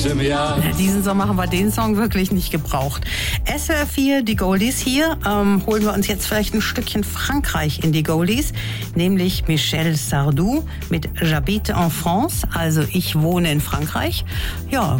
Diesen Sommer haben wir den Song wirklich nicht gebraucht. SWR 4, die Goldies hier. Holen wir uns jetzt vielleicht ein Stückchen Frankreich in die Goldies, nämlich Michel Sardou mit J'habite en France, also ich wohne in Frankreich. Ja,